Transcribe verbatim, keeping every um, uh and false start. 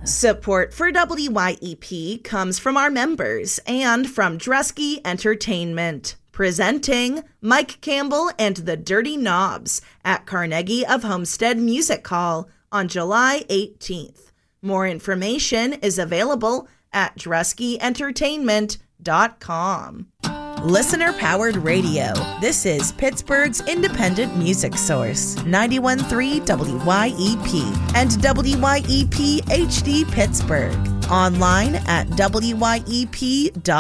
Support for W Y E P comes from our members and from Drusky Entertainment. Presenting Mike Campbell and the Dirty Knobs at Carnegie of Homestead Music Hall on July eighteenth. More information is available at drusky entertainment dot com. Listener-powered radio. This is Pittsburgh's independent music source, ninety-one point three W Y E P and W Y E P H D Pittsburgh. Online at W Y E P dot com.